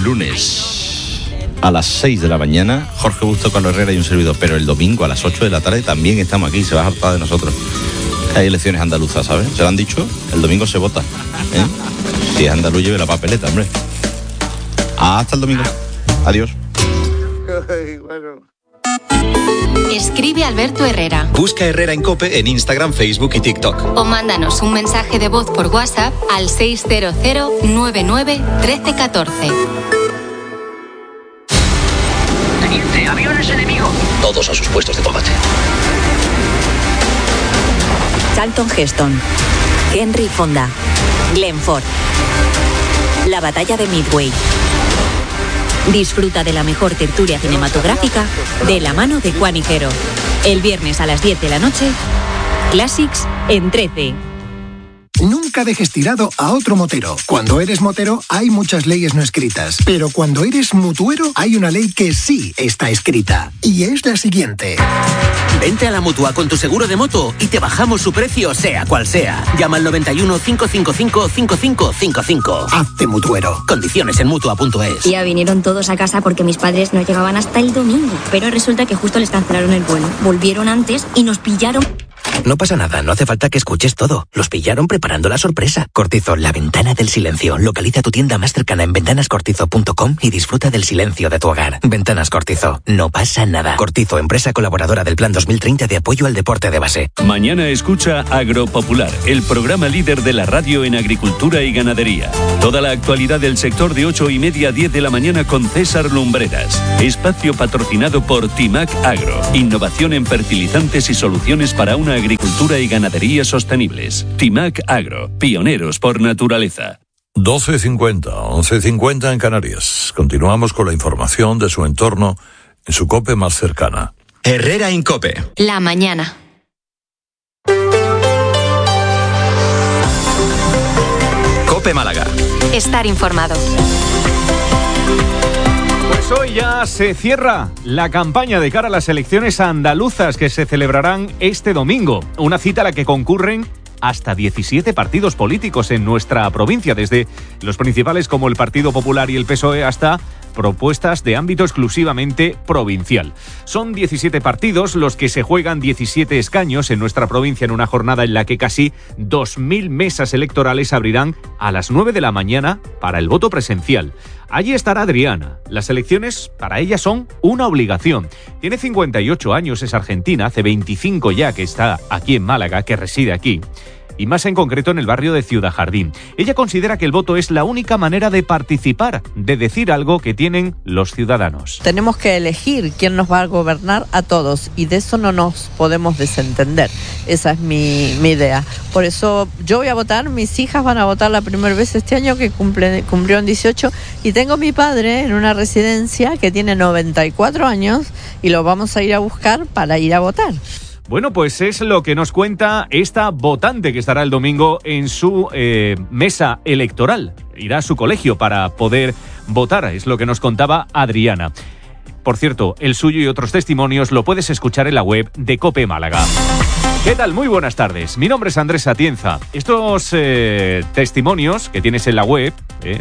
lunes a las 6 de la mañana, Jorge Busto, Carlos Herrera y un servidor, pero el domingo a las 8 de la tarde también estamos aquí, se va a hartar de nosotros. Hay elecciones andaluzas, ¿sabes? Se lo han dicho, el domingo se vota, ¿eh? Si es andaluz, lleve la papeleta, hombre. Hasta el domingo. Adiós. Escribe Alberto Herrera. Busca Herrera en COPE en Instagram, Facebook y TikTok. O mándanos un mensaje de voz por WhatsApp al 600 99 13 14. Teniente, aviones enemigos. Todos a sus puestos de combate. Charlton Heston, Henry Fonda, Glenn Ford. La batalla de Midway. Disfruta de la mejor tertulia cinematográfica de la mano de Juan Higuero. El viernes a las 10 de la noche, Classics en 13. Nunca dejes tirado a otro motero. Cuando eres motero hay muchas leyes no escritas, pero cuando eres mutuero hay una ley que sí está escrita, y es la siguiente. Vente a la Mutua con tu seguro de moto y te bajamos su precio sea cual sea. Llama al 91 555 5555. Hazte mutuero. Condiciones en Mutua.es. Ya vinieron todos a casa porque mis padres no llegaban hasta el domingo, pero resulta que justo les cancelaron el vuelo. Volvieron antes y nos pillaron. No pasa nada, no hace falta que escuches todo. Los pillaron preparando la sorpresa. Cortizo, la ventana del silencio. Localiza tu tienda más cercana en ventanascortizo.com y disfruta del silencio de tu hogar. Ventanas Cortizo, no pasa nada. Cortizo, empresa colaboradora del Plan 2030 de apoyo al deporte de base. Mañana escucha Agropopular, el programa líder de la radio en agricultura y ganadería. Toda la actualidad del sector de 8:30 a 10 de la mañana con César Lumbreras. Espacio patrocinado por Timac Agro. Innovación en fertilizantes y soluciones para una agricultura y ganadería sostenibles. Timac Agro, pioneros por naturaleza. 12:50, 11:50 en Canarias. Continuamos con la información de su entorno en su COPE más cercana. Herrera en COPE. La mañana. COPE Málaga. Estar informado. Pues hoy ya se cierra la campaña de cara a las elecciones andaluzas que se celebrarán este domingo. Una cita a la que concurren hasta 17 partidos políticos en nuestra provincia, desde los principales como el Partido Popular y el PSOE hasta propuestas de ámbito exclusivamente provincial. Son 17 partidos los que se juegan 17 escaños en nuestra provincia en una jornada en la que casi 2.000 mesas electorales abrirán a las 9 de la mañana para el voto presencial. Allí estará Adriana. Las elecciones para ella son una obligación. Tiene 58 años, es argentina, hace 25 ya que está aquí en Málaga, que reside aquí, y más en concreto en el barrio de Ciudad Jardín. Ella considera que el voto es la única manera de participar, de decir algo que tienen los ciudadanos. Tenemos que elegir quién nos va a gobernar a todos y de eso no nos podemos desentender. Esa es mi idea. Por eso yo voy a votar, mis hijas van a votar la primera vez este año que cumplieron 18 y tengo a mi padre en una residencia que tiene 94 años y lo vamos a ir a buscar para ir a votar. Bueno, pues es lo que nos cuenta esta votante que estará el domingo en su mesa electoral. Irá a su colegio para poder votar, es lo que nos contaba Adriana. Por cierto, el suyo y otros testimonios lo puedes escuchar en la web de COPE Málaga. ¿Qué tal? Muy buenas tardes. Mi nombre es Andrés Atienza. Estos testimonios que tienes en la web,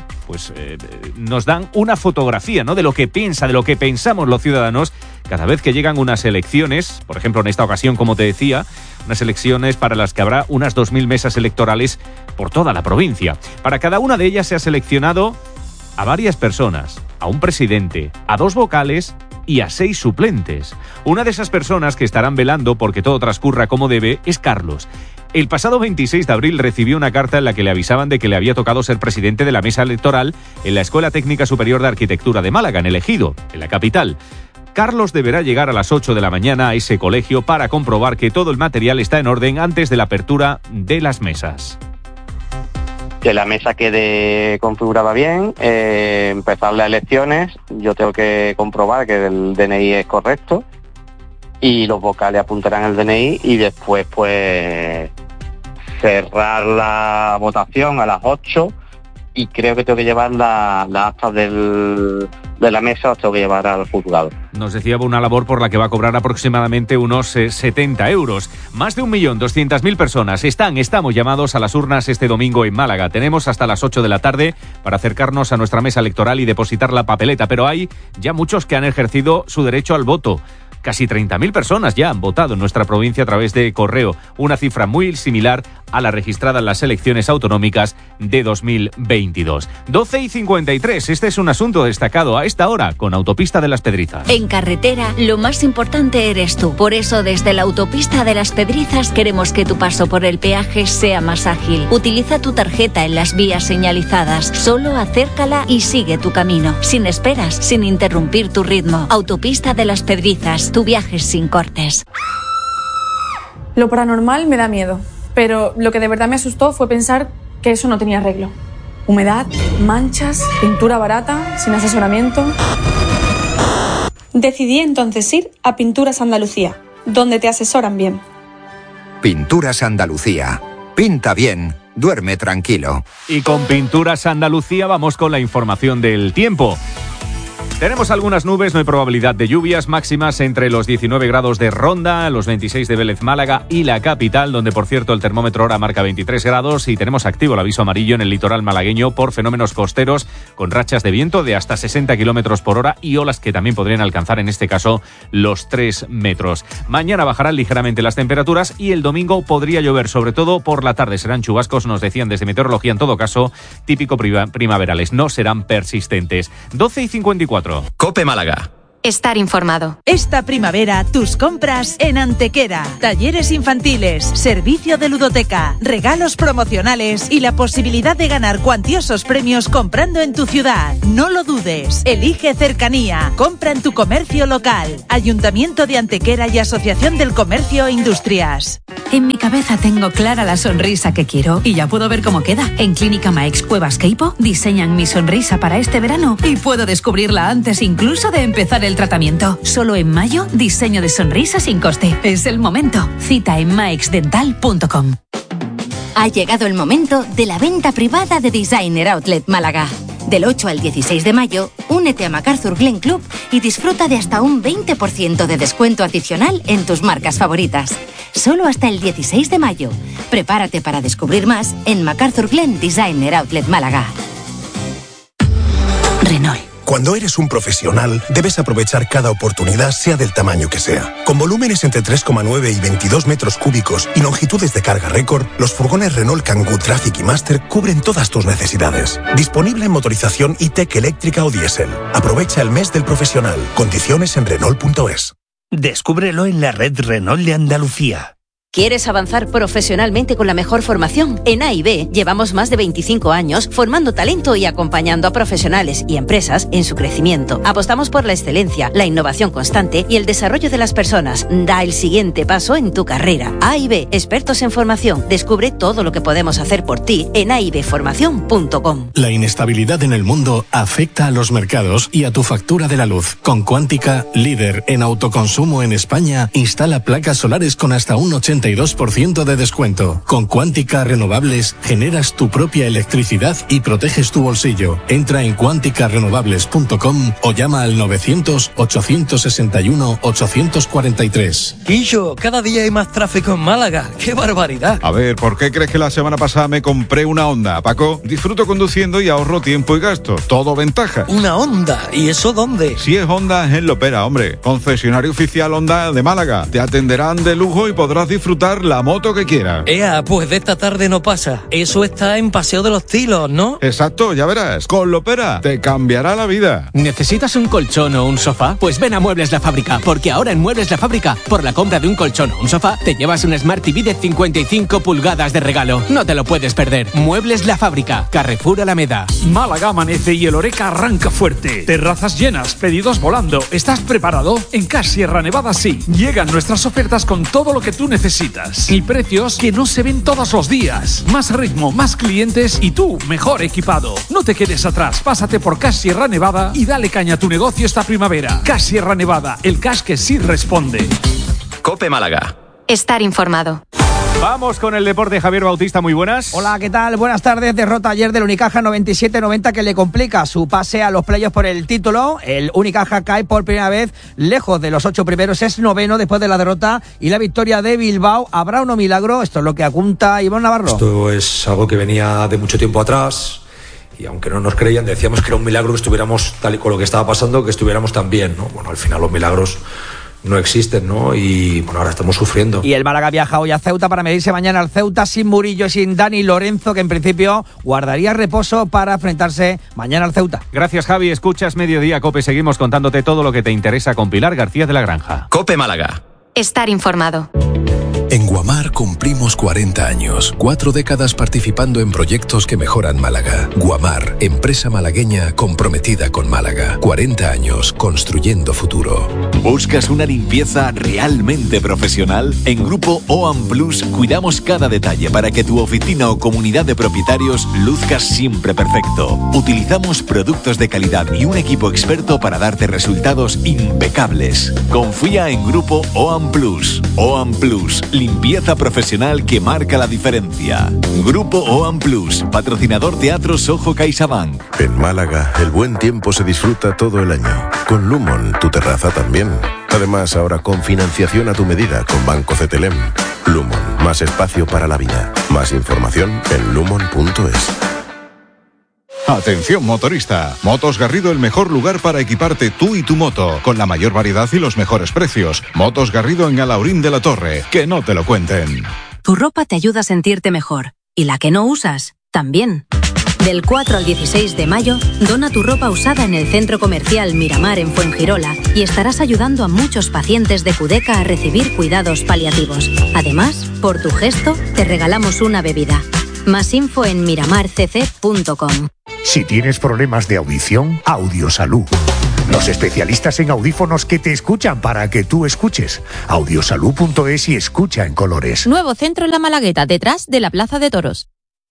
nos dan una fotografía, ¿no?, de lo que piensa, de lo que pensamos los ciudadanos cada vez que llegan unas elecciones. Por ejemplo, en esta ocasión, como te decía, unas elecciones para las que habrá unas 2.000 mesas electorales por toda la provincia. Para cada una de ellas se ha seleccionado a varias personas, a un presidente, a 2 vocales y a 6 suplentes. Una de esas personas que estarán velando porque todo transcurra como debe es Carlos. El pasado 26 de abril recibió una carta en la que le avisaban de que le había tocado ser presidente de la mesa electoral en la Escuela Técnica Superior de Arquitectura de Málaga, en el Ejido, en la capital. Carlos deberá llegar a las 8 de la mañana a ese colegio para comprobar que todo el material está en orden antes de la apertura de las mesas. Que la mesa quede configurada bien, empezar las elecciones, yo tengo que comprobar que el DNI es correcto y los vocales apuntarán el DNI y después pues cerrar la votación a las 8 y creo que tengo que llevar las actas de la mesa, os tengo que llevar al juzgado. Nos decía una labor por la que va a cobrar aproximadamente unos 70 euros. Más de 1.200.000 personas estamos llamados a las urnas este domingo en Málaga. Tenemos hasta las 8 de la tarde para acercarnos a nuestra mesa electoral y depositar la papeleta, pero hay ya muchos que han ejercido su derecho al voto. Casi 30.000 personas ya han votado en nuestra provincia a través de correo, una cifra muy similar a la registrada en las elecciones autonómicas de 2022. 12:53, este es un asunto destacado a esta hora con Autopista de las Pedrizas. En carretera, lo más importante eres tú. Por eso, desde la Autopista de las Pedrizas queremos que tu paso por el peaje sea más ágil. Utiliza tu tarjeta en las vías señalizadas. Solo acércala y sigue tu camino, sin esperas, sin interrumpir tu ritmo. Autopista de las Pedrizas, tu viaje sin cortes. Lo paranormal me da miedo, pero lo que de verdad me asustó fue pensar que eso no tenía arreglo. Humedad, manchas, pintura barata, sin asesoramiento. Decidí entonces ir a Pinturas Andalucía, donde te asesoran bien. Pinturas Andalucía. Pinta bien, duerme tranquilo. Y con Pinturas Andalucía vamos con la información del tiempo. Tenemos algunas nubes, no hay probabilidad de lluvias, máximas entre los 19 grados de Ronda, los 26 de Vélez, Málaga y la capital, donde por cierto el termómetro ahora marca 23 grados y tenemos activo el aviso amarillo en el litoral malagueño por fenómenos costeros con rachas de viento de hasta 60 kilómetros por hora y olas que también podrían alcanzar en este caso los 3 metros. Mañana bajarán ligeramente las temperaturas y el domingo podría llover, sobre todo por la tarde. Serán chubascos, nos decían desde meteorología, en todo caso, típico primaverales, no serán persistentes. 12:54. COPE Málaga. Estar informado. Esta primavera, tus compras en Antequera. Talleres infantiles, servicio de ludoteca, regalos promocionales y la posibilidad de ganar cuantiosos premios comprando en tu ciudad. No lo dudes. Elige cercanía. Compra en tu comercio local. Ayuntamiento de Antequera y Asociación del Comercio e Industrias. En mi cabeza tengo clara la sonrisa que quiero y ya puedo ver cómo queda. En Clínica Maex Cuevas Queipo diseñan mi sonrisa para este verano y puedo descubrirla antes incluso de empezar el tratamiento. Solo en mayo, diseño de sonrisa sin coste. Es el momento. Cita en maexdental.com. Ha llegado el momento de la venta privada de Designer Outlet Málaga. Del 8 al 16 de mayo, únete a MacArthur Glen Club y disfruta de hasta un 20% de descuento adicional en tus marcas favoritas. Solo hasta el 16 de mayo. Prepárate para descubrir más en MacArthur Glen Designer Outlet Málaga. Renault. Cuando eres un profesional, debes aprovechar cada oportunidad, sea del tamaño que sea. Con volúmenes entre 3,9 y 22 metros cúbicos y longitudes de carga récord, los furgones Renault Kangoo Traffic y Master cubren todas tus necesidades. Disponible en motorización e-Tech eléctrica o diésel. Aprovecha el mes del profesional. Condiciones en Renault.es. Descúbrelo en la red Renault de Andalucía. ¿Quieres avanzar profesionalmente con la mejor formación? En A&B llevamos más de 25 años formando talento y acompañando a profesionales y empresas en su crecimiento. Apostamos por la excelencia, la innovación constante y el desarrollo de las personas. Da el siguiente paso en tu carrera. A&B, expertos en formación. Descubre todo lo que podemos hacer por ti en aibformacion.com. La inestabilidad en el mundo afecta a los mercados y a tu factura de la luz. Con Cuántica, líder en autoconsumo en España, instala placas solares con hasta un 82% de descuento. Con Cuántica Renovables generas tu propia electricidad y proteges tu bolsillo. Entra en cuanticarenovables.com o llama al 900-861-843. Guillo, cada día hay más tráfico en Málaga. ¡Qué barbaridad! A ver, ¿por qué crees que la semana pasada me compré una Honda, Paco? Disfruto conduciendo y ahorro tiempo y gasto. Todo ventaja. ¿Una Honda? ¿Y eso dónde? Si es Honda, es en Lopera, hombre. Concesionario oficial Honda de Málaga. Te atenderán de lujo y podrás disfrutar la moto que quieras. Ea, pues de esta tarde no pasa. Eso está en Paseo de los Tilos, ¿no? Exacto, ya verás. Con Lopera te cambiará la vida. ¿Necesitas un colchón o un sofá? Pues ven a Muebles La Fábrica, porque ahora en Muebles La Fábrica, por la compra de un colchón o un sofá, te llevas un Smart TV de 55 pulgadas de regalo. No te lo puedes perder. Muebles La Fábrica, Carrefour Alameda. Málaga amanece y el Oreca arranca fuerte. Terrazas llenas, pedidos volando. ¿Estás preparado? En Cash Sierra Nevada sí. Llegan nuestras ofertas con todo lo que tú necesitas. Y precios que no se ven todos los días. Más ritmo, más clientes y tú mejor equipado. No te quedes atrás, pásate por Cash Sierra Nevada y dale caña a tu negocio esta primavera. Cash Sierra Nevada, el cash que sí responde. COPE Málaga. Estar informado. Vamos con el deporte. Javier Bautista, muy buenas. Hola, ¿qué tal? Buenas tardes. Derrota ayer del Unicaja 97-90 que le complica su pase a los playoffs por el título. El Unicaja cae por primera vez lejos de los 8 primeros, es noveno después de la derrota y la victoria de Bilbao. ¿Habrá un milagro? Esto es lo que apunta Iván Navarro. Esto es algo que venía de mucho tiempo atrás y aunque no nos creían decíamos que era un milagro que estuviéramos tal y con lo que estaba pasando, que estuviéramos tan bien, ¿no? Bueno, al final los milagros no existen, ¿no? Y bueno, ahora estamos sufriendo. Y el Málaga viaja hoy a Ceuta para medirse mañana al Ceuta sin Murillo y sin Dani Lorenzo, que en principio guardaría reposo para enfrentarse mañana al Ceuta. Gracias, Javi. Escuchas Mediodía Cope. Seguimos contándote todo lo que te interesa con Pilar García de la Granja. Cope Málaga. Estar informado. En Guamar cumplimos 40 años, 4 décadas participando en proyectos que mejoran Málaga. Guamar, empresa malagueña comprometida con Málaga. 40 años construyendo futuro. ¿Buscas una limpieza realmente profesional? En Grupo OAM Plus cuidamos cada detalle para que tu oficina o comunidad de propietarios luzca siempre perfecto. Utilizamos productos de calidad y un equipo experto para darte resultados impecables. Confía en Grupo OAM Plus. OAM Plus, limpieza profesional que marca la diferencia. Grupo OAM Plus, patrocinador Teatro Soho CaixaBank. En Málaga, el buen tiempo se disfruta todo el año. Con Lumon, tu terraza también. Además, ahora con financiación a tu medida con Banco CTLM. Lumon, más espacio para la vida. Más información en lumon.es. Atención motorista, Motos Garrido, el mejor lugar para equiparte tú y tu moto, con la mayor variedad y los mejores precios. Motos Garrido en Alaurín de la Torre, que no te lo cuenten. Tu ropa te ayuda a sentirte mejor, y la que no usas, también. Del 4 al 16 de mayo, dona tu ropa usada en el Centro Comercial Miramar en Fuengirola y estarás ayudando a muchos pacientes de Cudeca a recibir cuidados paliativos. Además, por tu gesto, te regalamos una bebida. Más info en miramarcc.com. Si tienes problemas de audición, Audiosalud. Los especialistas en audífonos que te escuchan para que tú escuches. Audiosalud.es y escucha en colores. Nuevo centro en La Malagueta, detrás de la Plaza de Toros.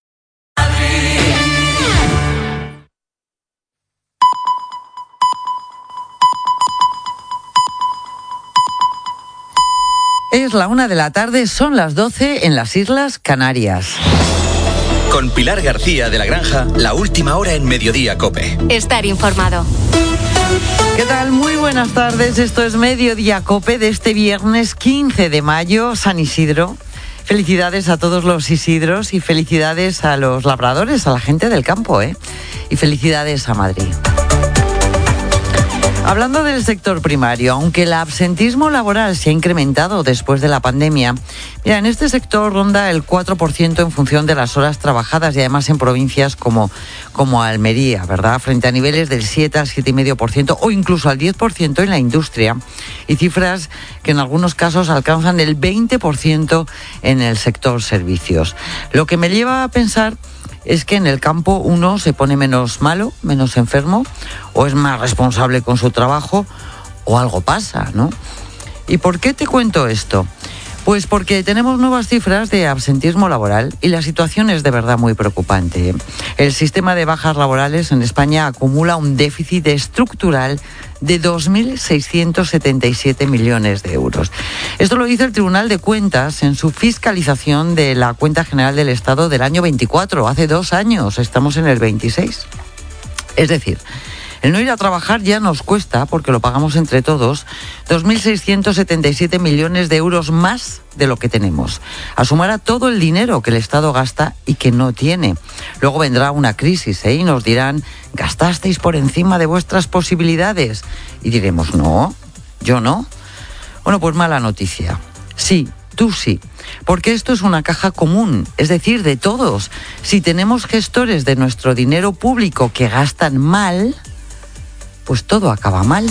Es la 1 de la tarde, son las 12 en las Islas Canarias. Con Pilar García de la Granja, la última hora en Mediodía Cope. Estar informado. ¿Qué tal? Muy buenas tardes. Esto es Mediodía Cope de este viernes 15 de mayo, San Isidro. Felicidades a todos los Isidros y felicidades a los labradores, a la gente del campo, ¿eh? Y felicidades a Madrid. Hablando del sector primario, aunque el absentismo laboral se ha incrementado después de la pandemia, mira, en este sector ronda el 4% en función de las horas trabajadas y además en provincias como Almería, ¿verdad? Frente a niveles del 7 al 7,5% o incluso al 10% en la industria y cifras que en algunos casos alcanzan el 20% en el sector servicios. Lo que me lleva a pensar es que en el campo uno se pone menos malo, menos enfermo, o es más responsable con su trabajo, o algo pasa, ¿no? ¿Y por qué te cuento esto? Pues porque tenemos nuevas cifras de absentismo laboral y la situación es de verdad muy preocupante. El sistema de bajas laborales en España acumula un déficit estructural de 2.677 millones de euros. Esto lo dice el Tribunal de Cuentas en su fiscalización de la Cuenta General del Estado del año 24, hace 2 años, estamos en el 26. Es decir, el no ir a trabajar ya nos cuesta, porque lo pagamos entre todos, 2.677 millones de euros más de lo que tenemos. A sumar a todo el dinero que el Estado gasta y que no tiene. Luego vendrá una crisis, y nos dirán, gastasteis por encima de vuestras posibilidades. Y diremos, no, yo no. Bueno, pues mala noticia. Sí, tú sí. Porque esto es una caja común, es decir, de todos. Si tenemos gestores de nuestro dinero público que gastan mal, pues todo acaba mal.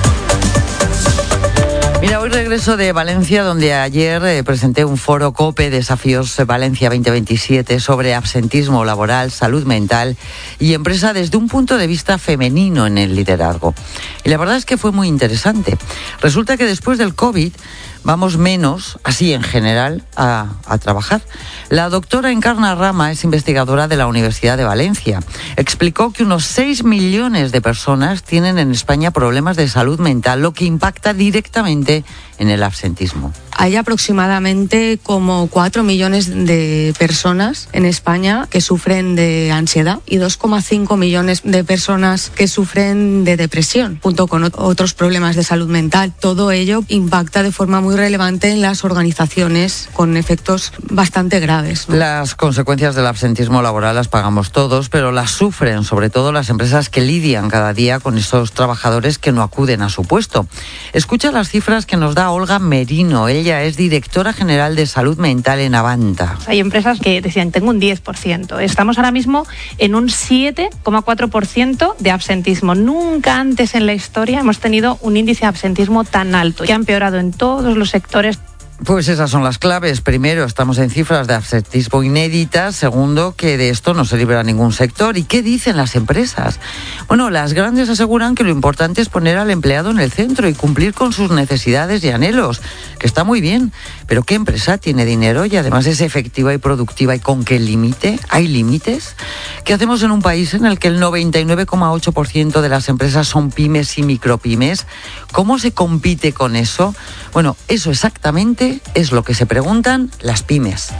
Mira, hoy regreso de Valencia, donde ayer presenté un foro COPE Desafíos Valencia 2027 sobre absentismo laboral, salud mental y empresa desde un punto de vista femenino en el liderazgo. Y la verdad es que fue muy interesante. Resulta que después del COVID, vamos menos, así en general, a trabajar. La doctora Encarna Rama es investigadora de la Universidad de Valencia. Explicó que unos 6 millones de personas tienen en España problemas de salud mental, lo que impacta directamente en el absentismo. Hay aproximadamente como 4 millones de personas en España que sufren de ansiedad y 2,5 millones de personas que sufren de depresión, junto con otros problemas de salud mental. Todo ello impacta de forma muy relevante en las organizaciones con efectos bastante graves, ¿no? Las consecuencias del absentismo laboral las pagamos todos, pero las sufren sobre todo las empresas que lidian cada día con esos trabajadores que no acuden a su puesto. Escucha las cifras que nos da Olga Merino. Ella es directora general de salud mental en Avanta. Hay empresas que decían, tengo un 10%. Estamos ahora mismo en un 7,4% de absentismo. Nunca antes en la historia hemos tenido un índice de absentismo tan alto, que ha empeorado en todos los sectores. Pues esas son las claves. Primero, estamos en cifras de absentismo inéditas. Segundo, que de esto no se libra ningún sector. ¿Y qué dicen las empresas? Bueno, las grandes aseguran que lo importante es poner al empleado en el centro y cumplir con sus necesidades y anhelos, que está muy bien. Pero ¿qué empresa tiene dinero y además es efectiva y productiva? ¿Y con qué límite? ¿Hay límites? ¿Qué hacemos en un país en el que el 99,8% de las empresas son pymes y micropymes? ¿Cómo se compite con eso? Bueno, eso exactamente es lo que se preguntan las pymes.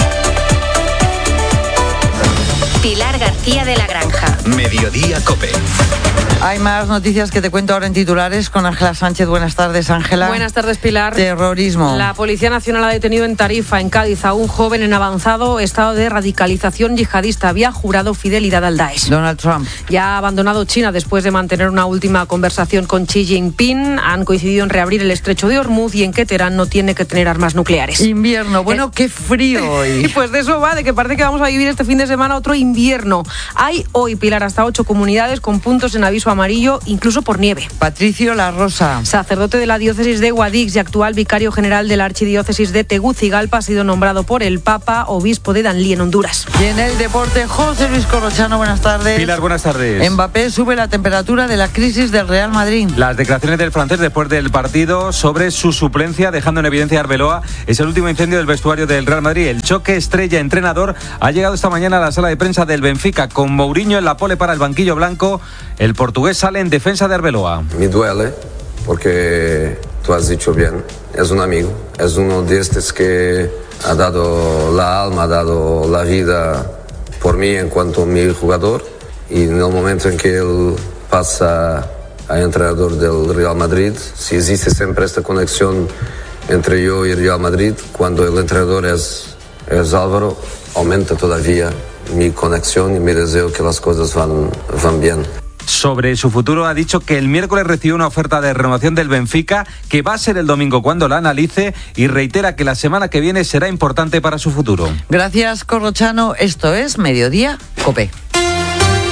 Pilar García de la Granja. Mediodía COPE. Hay más noticias que te cuento ahora en titulares con Ángela Sánchez. Buenas tardes, Ángela. Buenas tardes, Pilar. Terrorismo. La Policía Nacional ha detenido en Tarifa, en Cádiz, a un joven en avanzado estado de radicalización yihadista. Había jurado fidelidad al Daesh. Donald Trump. Ya ha abandonado China después de mantener una última conversación con Xi Jinping. Han coincidido en reabrir el estrecho de Hormuz y en que Teherán no tiene que tener armas nucleares. Invierno. Bueno, qué frío hoy. Y pues de eso va, de que parece que vamos a vivir este fin de semana otro invierno. Hay hoy, Pilar, hasta 8 comunidades con puntos en aviso amarillo, incluso por nieve. Patricio La Rosa. Sacerdote de la diócesis de Guadix y actual vicario general de la archidiócesis de Tegucigalpa, ha sido nombrado por el Papa obispo de Danlí, en Honduras. Y en el deporte, José Luis Corrochano, buenas tardes. Pilar, buenas tardes. Mbappé sube la temperatura de la crisis del Real Madrid. Las declaraciones del francés después del partido sobre su suplencia, dejando en evidencia a Arbeloa, es el último incendio del vestuario del Real Madrid. El choque estrella-entrenador ha llegado esta mañana a la sala de prensa del Benfica, con Mourinho en la pole para el banquillo blanco. El portugués sale en defensa de Arbeloa. Me duele porque tú has dicho bien, es un amigo, es uno de estos que ha dado la alma, ha dado la vida por mí en cuanto a mi jugador, y en el momento en que él pasa a entrenador del Real Madrid, si existe siempre esta conexión entre yo y el Real Madrid, cuando el entrenador es Álvaro, aumenta todavía mi conexión y mi deseo que las cosas van bien. Sobre su futuro ha dicho que el miércoles recibió una oferta de renovación del Benfica, que va a ser el domingo cuando la analice, y reitera que la semana que viene será importante para su futuro. Gracias, Corrochano. Esto es Mediodía COPE.